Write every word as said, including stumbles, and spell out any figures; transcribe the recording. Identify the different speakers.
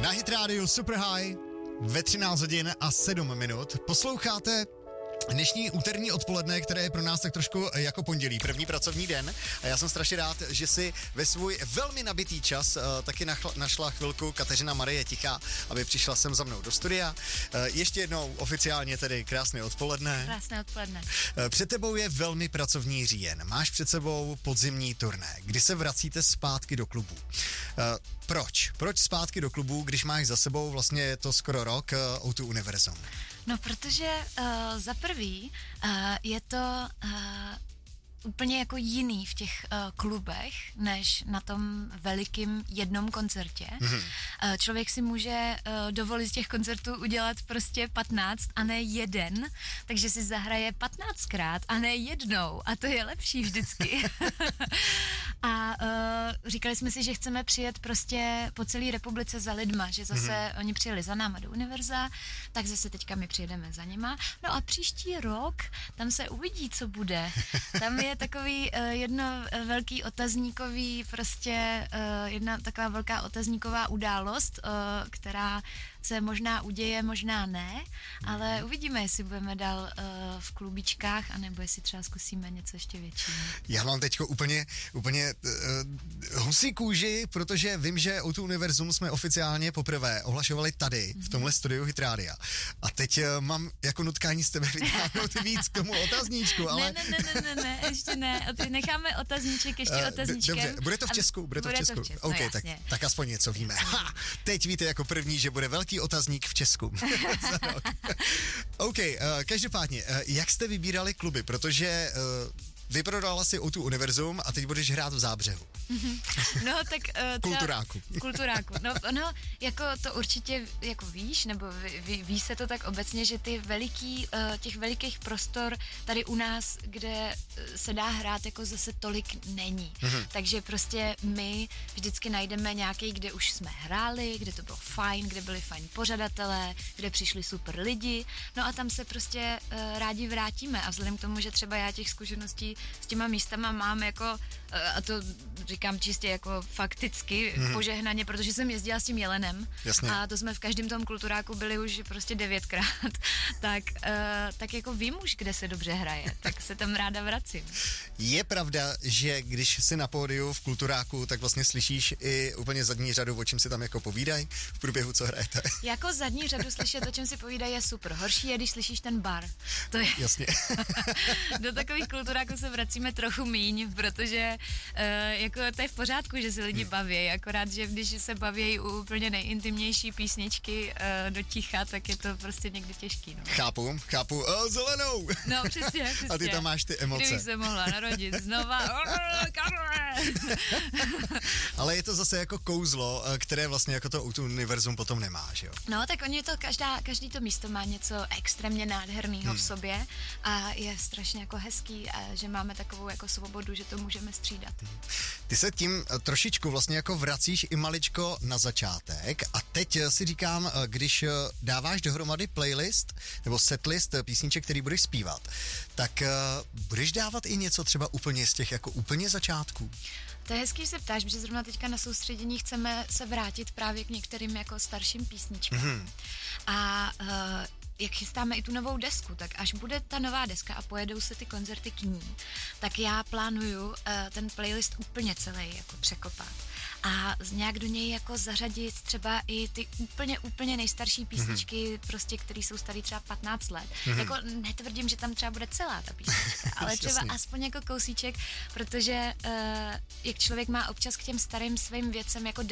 Speaker 1: Na Hit Radio Super High ve třináct hodin a sedm minut posloucháte dnešní úterní odpoledne, které je pro nás tak trošku jako pondělí, první pracovní den. A já jsem strašně rád, že si ve svůj velmi nabitý čas uh, taky nachla, našla chvilku Kateřina Marie Tichá, aby přišla sem za mnou do studia. Uh, ještě jednou oficiálně tedy krásné odpoledne.
Speaker 2: Krásné odpoledne.
Speaker 1: Uh, před tebou je velmi pracovní říjen. Máš před sebou podzimní turné, kdy se vracíte zpátky do klubu. Uh, proč? Proč zpátky do klubu, když máš za sebou vlastně je to skoro rok uh, O dva Univerzum?
Speaker 2: No, protože uh, za prvý uh, je to uh, úplně jako jiný v těch uh, klubech, než na tom velikým jednom koncertě. Mm-hmm. Uh, člověk si může uh, dovolit z těch koncertů udělat prostě patnáct a ne jeden, takže si zahraje patnáctkrát a ne jednou a to je lepší vždycky. A uh, říkali jsme si, že chceme přijet prostě po celé republice za lidma, že zase mm-hmm. oni přijeli za náma do Univerza, tak zase teďka my přijedeme za nima. No a příští rok tam se uvidí, co bude. Tam je takový uh, jedno velký otazníkový, prostě uh, jedna taková velká otazníková událost, uh, která se možná uděje, možná ne, ale uvidíme, jestli budeme dál uh, v klubičkách, anebo jestli třeba zkusíme něco ještě většího.
Speaker 1: Já mám teďko úplně, úplně uh, husí kůži, protože vím, že O dva Univerzum jsme oficiálně poprvé ohlašovali tady, mm-hmm. v tomhle studiu Hit Rádia. A teď uh, mám jako nutkání z tebe vytáhnout víc k tomu otazníčku, ale...
Speaker 2: Ne, ne, ne, ne, ne, ještě ne, necháme otazníček ještě uh, otazníčkem.
Speaker 1: Dobře, bude to v Česku? Bude to
Speaker 2: bude
Speaker 1: v Česku?
Speaker 2: To v Česku,
Speaker 1: OK,
Speaker 2: no,
Speaker 1: tak, tak aspoň něco víme. Ha, teď víte jako první, že bude velký otazník v Česku. OK, uh, každopádně, uh, jak jste vybírali kluby, protože uh, vyprodala si O dva Univerzum a teď budeš hrát v Zábřehu.
Speaker 2: No tak... Uh,
Speaker 1: Kulturáku.
Speaker 2: Kulturáku. No, no, jako to určitě jako víš, nebo ví, ví, ví se to tak obecně, že ty veliký, uh, těch velikých prostor tady u nás, kde se dá hrát, jako zase tolik není. Mm-hmm. Takže prostě my vždycky najdeme nějaký, kde už jsme hráli, kde to bylo fajn, kde byli fajn pořadatelé, kde přišli super lidi, no a tam se prostě uh, rádi vrátíme a vzhledem k tomu, že třeba já těch zkušeností s těma místama mám jako, a to říkám čistě jako fakticky, hmm. požehnaně, protože jsem jezdila s tím Jelenem.
Speaker 1: Jasně.
Speaker 2: A to jsme v každém tom kulturáku byli už prostě devětkrát, tak, uh, tak jako vím už, kde se dobře hraje, tak se tam ráda vracím.
Speaker 1: Je pravda, že když jsi na pódiu v kulturáku, tak vlastně slyšíš i úplně zadní řadu, o čem si tam jako povídají v průběhu, co hrajete?
Speaker 2: Jako zadní řadu slyšet, o čem si povídají, je super. Horší je, když slyšíš ten bar. To je...
Speaker 1: Jasně.
Speaker 2: Do takových kulturáků se vracíme trochu míň, protože uh, jako to je v pořádku, že se lidi hmm. baví, akorát, že když se baví u úplně nejintimnější písničky uh, do ticha, tak je to prostě někdy těžký. No.
Speaker 1: Chápu, chápu. O, zelenou!
Speaker 2: No, přesně, přesně.
Speaker 1: A ty tam máš ty emoce.
Speaker 2: Kdybych se mohla narodit znova.
Speaker 1: Ale je to zase jako kouzlo, které vlastně jako to O dva Univerzum potom nemá, že jo?
Speaker 2: No, tak oni to, každá, každý to místo má něco extrémně nádherného hmm. v sobě a je strašně jako hezký, že máme takovou jako svobodu, že to můžeme střídat.
Speaker 1: Ty se tím trošičku vlastně jako vracíš i maličko na začátek a teď si říkám, když dáváš dohromady playlist nebo setlist písniček, který budeš zpívat, tak budeš dávat i něco třeba úplně z těch jako úplně začátků?
Speaker 2: To je hezký, že se ptáš, protože zrovna teďka na soustředění chceme se vrátit právě k některým jako starším písničkám. Mm-hmm. A uh, jak chystáme i tu novou desku, tak až bude ta nová deska a pojedou se ty koncerty k ní, tak já plánuju uh, ten playlist úplně celý jako překopat. A nějak do něj jako zařadit třeba i ty úplně, úplně nejstarší písničky, mm-hmm. prostě, které jsou starý třeba patnáct let. Mm-hmm. Jako netvrdím, že tam třeba bude celá ta písnička, ale třeba aspoň jako kousíček, protože uh, jak člověk má občas k těm starým svým věcem jako